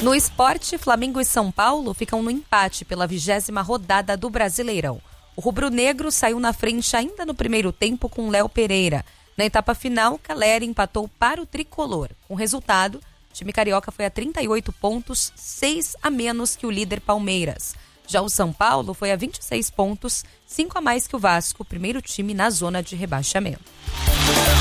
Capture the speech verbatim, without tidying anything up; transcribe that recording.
No esporte, Flamengo e São Paulo ficam no empate pela vigésima rodada do Brasileirão. O rubro-negro saiu na frente ainda no primeiro tempo com Léo Pereira. Na etapa final, Caleri empatou para o tricolor. Com o resultado, o time carioca foi a trinta e oito pontos, seis a menos que o líder Palmeiras. Já o São Paulo foi a vinte e seis pontos, cinco a mais que o Vasco, primeiro time na zona de rebaixamento.